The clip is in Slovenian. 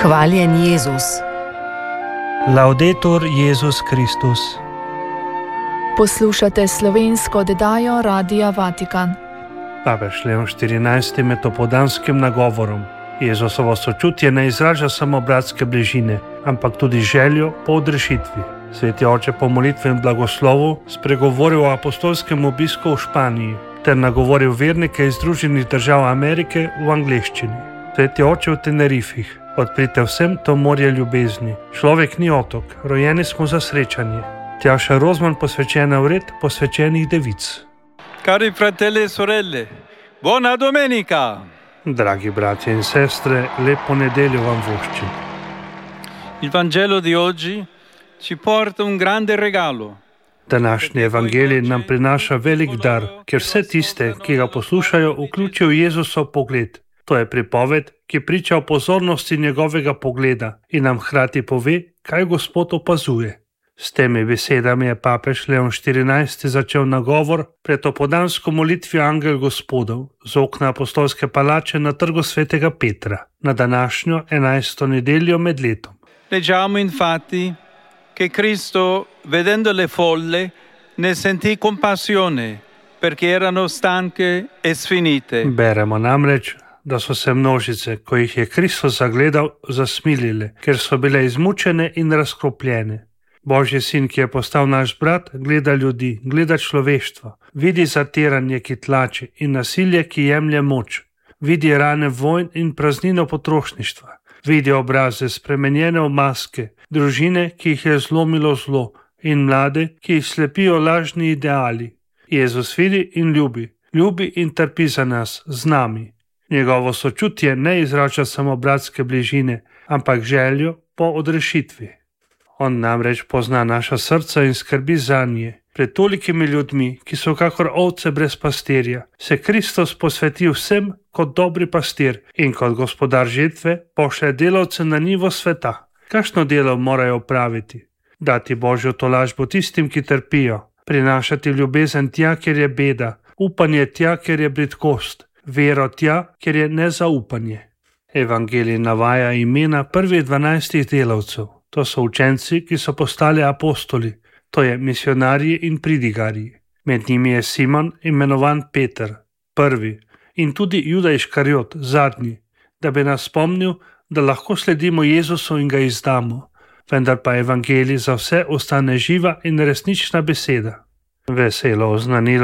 Hvaljen Jezus. Laudetur Jezus Kristus. Poslušate slovensko oddajo Radia Vatikan. Papež Leon XIV med opoldanskim nagovorom Jezusovo sočutje ne izraža samo bratske bližine, ampak tudi željo po odrešitvi. Sveti oče po molitvi in blagoslovu spregovoril o apostolskem obisku v Španiji ter nagovoril vernike iz Združenih držav Amerike v angleščini. Sveti oče v Tenerifih: odprite vsem to morje ljubezni. Človek ni otok, rojeni smo za srečanje. Tjaša Rozman posvečena v red posvečenih devic. Cari fratelli e sorelle, buona domenica! Dragi bratje in sestre, lepo nedeljo vam voščim. Il Vangelo di oggi ci porta un grande regalo. Današnji evangelij nam prinaša velik dar, ker vse tiste, ki ga poslušajo, vključijo Jezusov pogled. To je pripoved, ki priča o pozornosti njegovega pogleda in nam hkrati pove, kaj Gospod opazuje. S temi besedami je papež Leon XIV začel nagovor pred opoldansko molitvijo Angel Gospodov z okna apostolske palače na trgu svetega Petra na današnjo 11. nedeljo med letom. Leggiamo infatti che Cristo, vedendo le folle, ne sentì compassione perché erano stanche e sfinite. Beremo namreč, da so se množice, ko jih je Kristus zagledal, zasmilile, ker so bile izmučene in razkropljene. Božji sin, ki je postal naš brat, gleda ljudi, gleda človeštvo, vidi zatiranje, ki tlači, in nasilje, ki jemlje moč, vidi rane vojn in praznino potrošništva, vidi obraze spremenjene v maske, družine, ki jih je zlomilo zlo, in mlade, ki jih slepijo lažni ideali. Jezus vidi in ljubi in trpi za nas, z nami. Njegovo sočutje ne izraža samo bratske bližine, ampak željo po odrešitvi. On namreč pozna naša srca in skrbi zanje. Pred tolikimi ljudmi, ki so kakor ovce brez pastirja, se Kristus posveti vsem kot dobri pastir in kot gospodar žetve pošlje delavce na njivo sveta. Kakšno delo morajo opraviti? Dati Božjo tolažbo tistim, ki trpijo, prinašati ljubezen tja, kjer je beda, upanje tja, kjer je bridkost, vero tja, kjer je nezaupanje. Evangelij navaja imena prvih 12 delavcev. To so učenci, ki so postali apostoli, to je misionarji in pridigarji. Med njimi je Simon, imenovan Peter, prvi, in tudi Juda Iškariot, zadnji, da bi nas spomnil, da lahko sledimo Jezusu in ga izdamo, vendar pa evangelij za vse ostane živa in resnična beseda. Veselo oznanilo